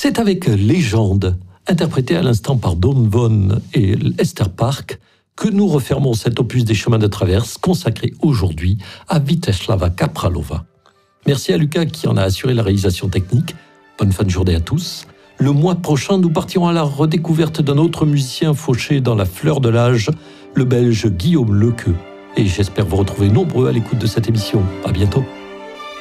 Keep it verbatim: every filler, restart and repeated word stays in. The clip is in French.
C'est avec Légende, interprété à l'instant par Dawn Vaughan et Esther Park, que nous refermons cet opus des chemins de traverse consacré aujourd'hui à Vítězslava Kapralova. Merci à Lucas qui en a assuré la réalisation technique. Bonne fin de journée à tous. Le mois prochain, nous partirons à la redécouverte d'un autre musicien fauché dans la fleur de l'âge, le Belge Guillaume Lequeux. Et j'espère vous retrouver nombreux à l'écoute de cette émission. À bientôt.